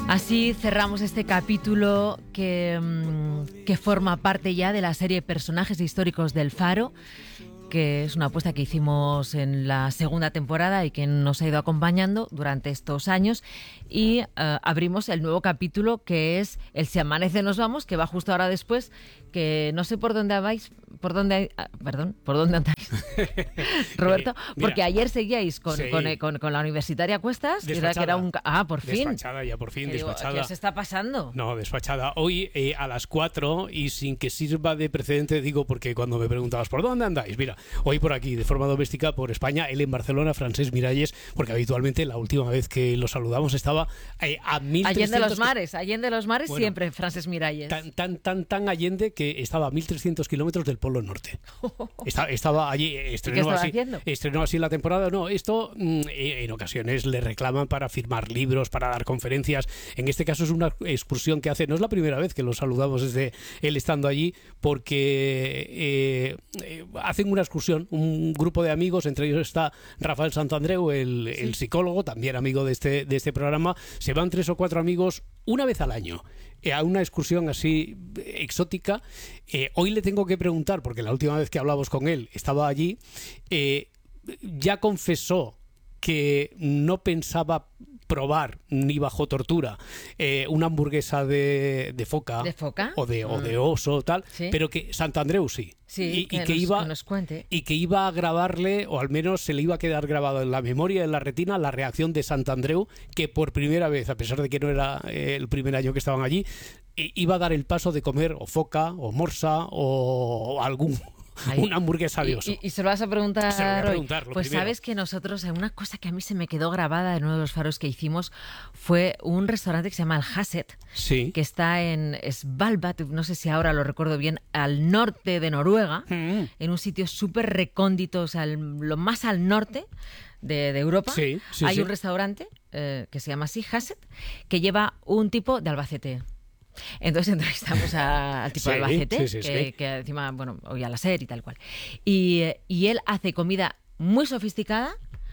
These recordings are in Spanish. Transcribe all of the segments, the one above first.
Así cerramos este capítulo que forma parte ya de la serie Personajes históricos del Faro, que es una apuesta que hicimos en la segunda temporada y que nos ha ido acompañando durante estos años. Y abrimos el nuevo capítulo, que es el Si amanece nos vamos, que va justo ahora después, que no sé por dónde vais, por dónde andáis, Roberto, porque ayer seguíais con la universitaria Cuestas, que era un... por fin. Despachada ya, por fin, despachada. ¿Qué se está pasando? No, despachada. Hoy a las 4, y sin que sirva de precedente, digo, porque cuando me preguntabas ¿por dónde andáis? Mira, hoy por aquí, de forma doméstica, por España, él en Barcelona, Francesc Miralles, porque habitualmente la última vez que lo saludamos estaba a 1300... Allende los mares, bueno, siempre Francesc Miralles. Tan allende que estaba a 1300 kilómetros del Polo Norte. Estaba allí, estrenó así la temporada. No, esto en ocasiones le reclaman para firmar libros, para dar conferencias. En este caso es una excursión que hace, no es la primera vez que lo saludamos desde él estando allí, porque hacen una excursión, un grupo de amigos, entre ellos está Rafael Santandreu, el psicólogo, también amigo de este programa. Se van 3 o 4 amigos una vez al año a una excursión así exótica. Hoy le tengo que preguntar, porque la última vez que hablamos con él estaba allí, ya confesó que no pensaba probar ni bajo tortura una hamburguesa de foca, o de oso tal, ¿sí? Pero que Santandreu sí. Sí, que nos cuente. Y que iba a grabarle, o al menos se le iba a quedar grabado en la memoria, en la retina, la reacción de Santandreu, que por primera vez, a pesar de que no era el primer año que estaban allí, iba a dar el paso de comer o foca, o morsa, o una hamburguesa de oso. ¿Y se lo vas a preguntar? Se lo voy a preguntar, pues primero. Sabes que nosotros, una cosa que a mí se me quedó grabada en uno de los faros que hicimos, fue un restaurante que se llama el Hasset, sí, que está en Svalbard, no sé si ahora lo recuerdo bien, al norte de Noruega, en un sitio súper recóndito, o sea, lo más al norte de Europa. Sí, hay un restaurante que se llama así, Hasset, que lleva un tipo de Albacete. Entonces entrevistamos al tipo de Albacete, que encima, bueno, oía la SER y tal cual. Y él hace comida muy sofisticada,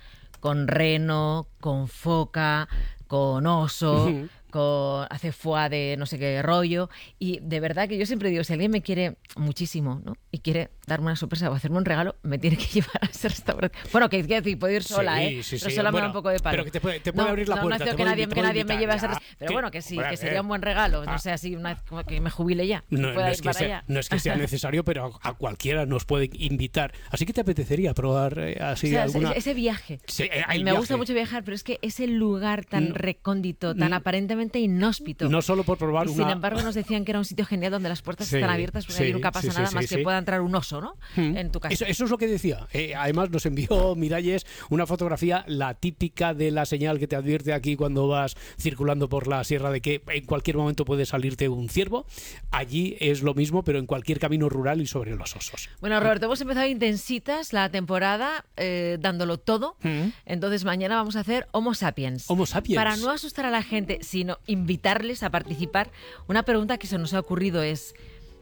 con reno, con foca, con oso, hace foie de no sé qué rollo. Y de verdad que yo siempre digo, si alguien me quiere muchísimo, ¿no?, y quiere darme una sorpresa o hacerme un regalo, me tiene que llevar a ese restaurante. Bueno, que decir, puedo ir sola, pero sola me da un poco de palo. Pero que te puede abrir la puerta. No, que nadie me lleve a ese restaurante. Pero bueno, que sí, que sería un buen regalo. No sé, así que me jubile ya. No es que sea necesario, pero a cualquiera nos puede invitar. Así que te apetecería probar así alguna... Ese viaje. Sí, me gusta mucho viajar, pero es que ese lugar tan recóndito, tan aparentemente inhóspito. No solo por probar Sin embargo, nos decían que era un sitio genial donde las puertas están abiertas, porque ahí nunca pasa nada más que pueda entrar un oso, ¿no? En tu casa. Eso es lo que decía. Además, nos envió Miralles una fotografía, la típica de la señal que te advierte aquí cuando vas circulando por la sierra, de que en cualquier momento puede salirte un ciervo. Allí es lo mismo, pero en cualquier camino rural y sobre los osos. Bueno, Roberto, hemos empezado intensitas la temporada, dándolo todo. Entonces mañana vamos a hacer Homo Sapiens. Homo Sapiens. Para no asustar a la gente, sino invitarles a participar, una pregunta que se nos ha ocurrido es: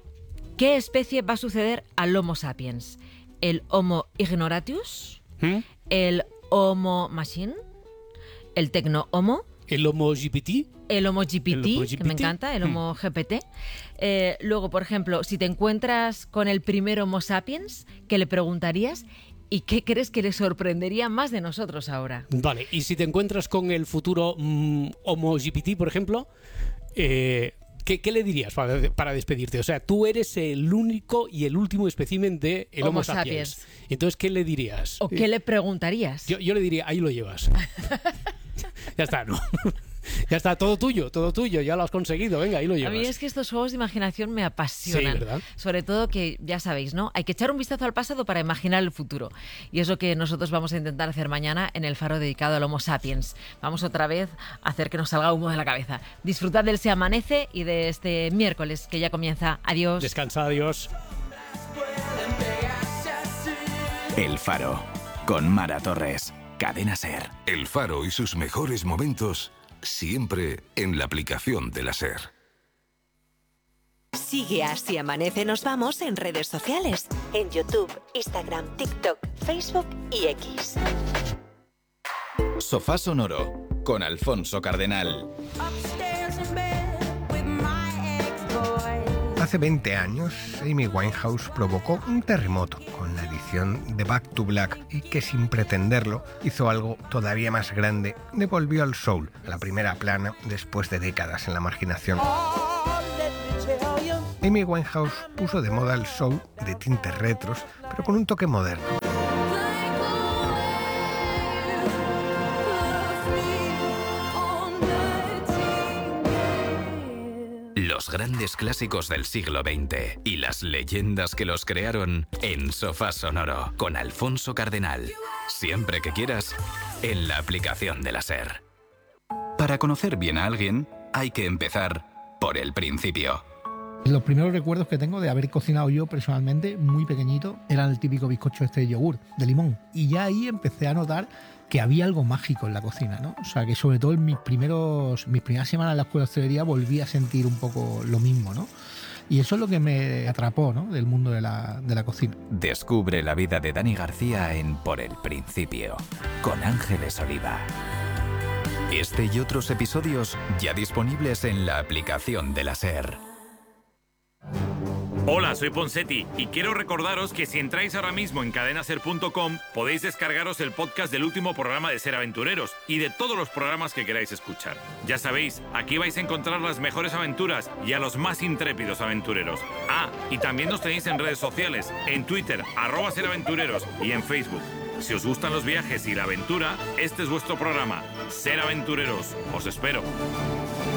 ¿qué especie va a suceder al Homo Sapiens? ¿El Homo Ignoratius? ¿El Homo Machine? ¿El Tecno-Homo? ¿El Homo GPT? El Homo GPT, que me encanta, el Homo GPT. Luego, por ejemplo, si te encuentras con el primer Homo Sapiens, ¿qué le preguntarías? ¿Y qué crees que le sorprendería más de nosotros ahora? Vale, y si te encuentras con el futuro Homo GPT, por ejemplo, ¿qué le dirías para despedirte? O sea, tú eres el único y el último espécimen de el Homo sapiens. Entonces, ¿qué le dirías? ¿O qué le preguntarías? Yo le diría, ahí lo llevas. Ya está, ¿no? Ya está, todo tuyo, ya lo has conseguido, venga, ahí lo llevas. A mí es que estos juegos de imaginación me apasionan. Sí, ¿verdad? Sobre todo que, ya sabéis, ¿no? Hay que echar un vistazo al pasado para imaginar el futuro. Y es lo que nosotros vamos a intentar hacer mañana en el faro dedicado al Homo Sapiens. Vamos otra vez a hacer que nos salga humo de la cabeza. Disfrutad del Se Amanece y de este miércoles que ya comienza. Adiós. Descansa, adiós. El Faro, con Mara Torres. Cadena SER. El Faro y sus mejores momentos siempre en la aplicación de la SER. Sigue a Si Amanece Nos Vamos en redes sociales, en YouTube, Instagram, TikTok, Facebook y X. Sofá Sonoro con Alfonso Cardenal. Upstairs. Hace 20 años, Amy Winehouse provocó un terremoto con la edición de Back to Black y que sin pretenderlo hizo algo todavía más grande, devolvió al soul a la primera plana después de décadas en la marginación. Amy Winehouse puso de moda el soul de tintes retros, pero con un toque moderno. Los grandes clásicos del siglo XX y las leyendas que los crearon en Sofá Sonoro con Alfonso Cardenal. Siempre que quieras, en la aplicación de la SER. Para conocer bien a alguien, hay que empezar por el principio. Los primeros recuerdos que tengo de haber cocinado yo personalmente, muy pequeñito, eran el típico bizcocho de yogur, de limón. Y ya ahí empecé a notar que había algo mágico en la cocina, ¿no? O sea, que sobre todo en mis primeras semanas en la escuela de hostelería volví a sentir un poco lo mismo, ¿no? Y eso es lo que me atrapó, ¿no?, del mundo de la cocina. Descubre la vida de Dani García en Por el Principio, con Ángeles Oliva. Este y otros episodios ya disponibles en la aplicación de la SER. Hola, soy Ponseti y quiero recordaros que si entráis ahora mismo en cadenaser.com podéis descargaros el podcast del último programa de Ser Aventureros y de todos los programas que queráis escuchar. Ya sabéis, aquí vais a encontrar las mejores aventuras y a los más intrépidos aventureros. Ah, y también nos tenéis en redes sociales, en Twitter, @seraventureros y en Facebook. Si os gustan los viajes y la aventura, este es vuestro programa, Ser Aventureros. Os espero.